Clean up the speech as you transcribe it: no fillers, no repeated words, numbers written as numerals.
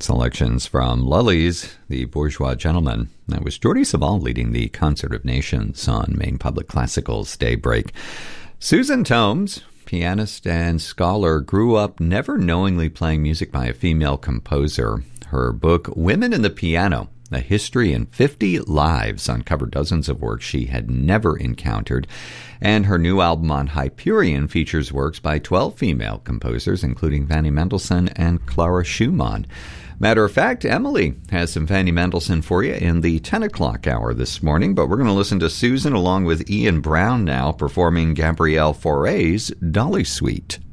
selections from Lully's The Bourgeois Gentleman. That was Jordi Savall leading the Concert of Nations on Maine Public Classical's Daybreak. Susan Tomes, pianist and scholar, grew up never knowingly playing music by a female composer. Her book, Women in the Piano, A History in 50 Lives, uncovered dozens of works she had never encountered. And her new album on Hyperion features works by 12 female composers, including Fanny Mendelssohn and Clara Schumann. Matter of fact, Emily has some Fanny Mendelssohn for you in the 10 o'clock hour this morning, but we're going to listen to Susan along with Ian Brown now performing Gabrielle Fauré's Dolly Suite.